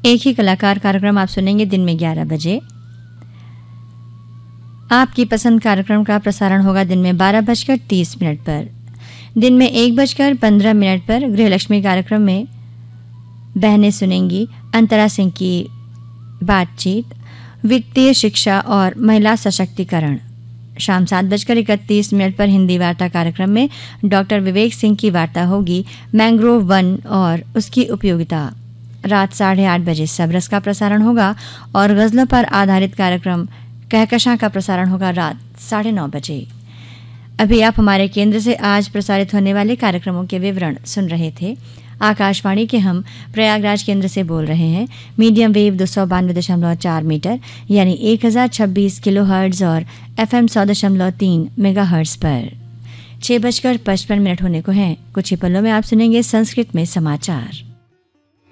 एक ही कलाकार कार्यक्रम आप सुनेंगे दिन में 11 बजे। आपकी पसंद कार्यक्रम का प्रसारण होगा दिन में 12:30 पर। दिन में 1:15 पर गृहलक्ष्मी कार्यक्रम में बहनें सुनेंगी अंतरा सिंह की बातचीत, वित्तीय शिक्षा और महिला सशक्तिकरण। शाम 7:31 पर हिंदी वार्ता कार्यक्रम में डॉक्टर विवेक सिंह की वार्ता होगी मैंग्रोव वन और उसकी उपयोगिता। रात 8:30 बजे सबरस का प्रसारण होगा और गज़लों पर आधारित कार्यक्रम कहकशां का प्रसारण होगा रात 9:30 बजे। अभी आप हमारे केंद्र से आज प्रसारित होने वाले कार्यक्रमों के विवरण सुन रहे थे। आकाशवाणी के हम प्रयागराज केंद्र से बोल रहे हैं। मीडियम वेव 292.4 मीटर यानी 1026 किलोहर्ट्ज़ और FM 100.3 मेगाहर्ट्ज़ पर। 6:55 होने को हैं। कुछ ही पलों में आप सुनेंगे संस्कृत में समाचार।